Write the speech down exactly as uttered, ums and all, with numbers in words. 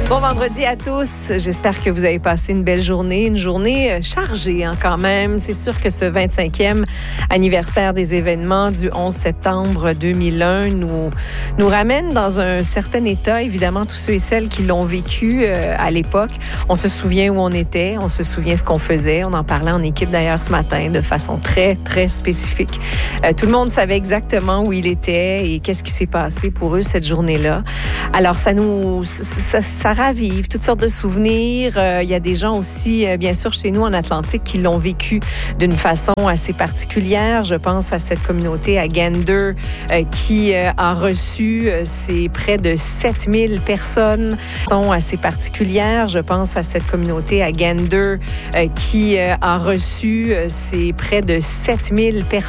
Bon vendredi à tous. J'espère que vous avez passé une belle journée, une journée chargée hein, quand même. C'est sûr que ce vingt-cinquième anniversaire des événements du onze septembre deux mille un nous, nous ramène dans un certain état. Évidemment, tous ceux et celles qui l'ont vécu euh, à l'époque, on se souvient où on était, on se souvient ce qu'on faisait. On en parlait en équipe d'ailleurs ce matin de façon très, très spécifique. Euh, tout le monde savait exactement où il était et qu'est-ce qui s'est passé pour eux cette journée-là. Alors, ça nous... ça, ça ravive toutes sortes de souvenirs. Euh, il y a des gens aussi, euh, bien sûr, chez nous en Atlantique qui l'ont vécu d'une façon assez particulière. Je pense à cette communauté à Gander euh, qui euh, a reçu, euh, c'est près de sept mille personnes sont assez particulières. Je pense à cette communauté à Gander euh, qui euh, a reçu, euh, c'est près de sept mille personnes